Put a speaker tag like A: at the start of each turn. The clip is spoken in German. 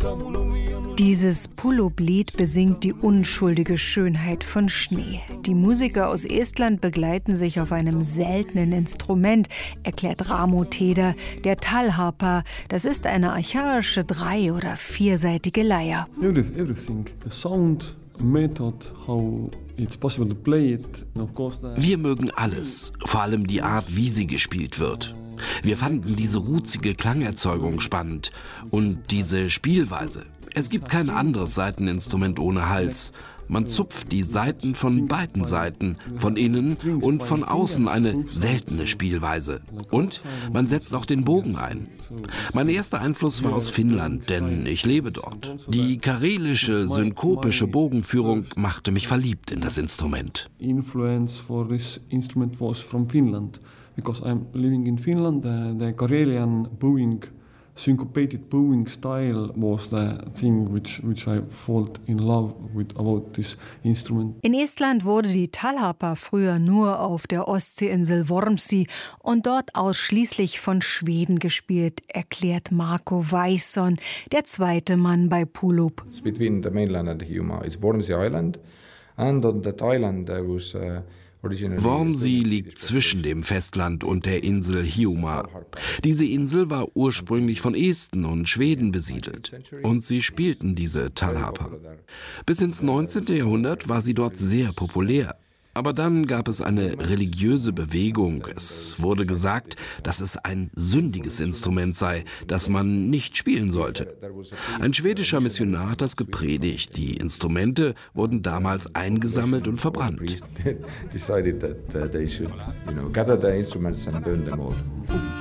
A: Dieses Pullup-Lied besingt die unschuldige Schönheit von Schnee. Die Musiker aus Estland begleiten sich auf einem seltenen Instrument, erklärt Raamo Teder, der Talharpa. Das ist eine archaische 3- oder 4-seitige Leier.
B: Everything. The sound, method, how it's possible to play it. Of course,
C: wir mögen alles, vor allem die Art, wie sie gespielt wird. Wir fanden diese ruhige Klangerzeugung spannend und diese Spielweise. Es gibt kein anderes Saiteninstrument ohne Hals. Man zupft die Saiten von beiden Seiten, von innen und von außen, eine seltene Spielweise. Und man setzt auch den Bogen ein. Mein erster Einfluss war aus Finnland, denn ich lebe dort. Die karelische, synkopische Bogenführung machte mich verliebt in das Instrument.
B: Influence for this instrument was from Finland, because I'm living in Finland. The Karelian bowing, syncopated bowing style was the thing which I fall in love with about this instrument.
A: In Estland wurde die Talharpa früher nur auf der Ostseeinsel Vormsi und dort ausschließlich von Schweden gespielt, erklärt Marko Weisson, der zweite Mann bei Pullup.
D: It's between the mainland and Hiiumaa. It's Vormsi Island, and on that island there was
C: Vormsi liegt zwischen dem Festland und der Insel Hiiumaa. Diese Insel war ursprünglich von Esten und Schweden besiedelt. Und sie spielten diese Talharpa. Bis ins 19. Jahrhundert war sie dort sehr populär. Aber dann gab es eine religiöse Bewegung. Es wurde gesagt, dass es ein sündiges Instrument sei, das man nicht spielen sollte. Ein schwedischer Missionar hat das gepredigt. Die Instrumente wurden damals eingesammelt und verbrannt.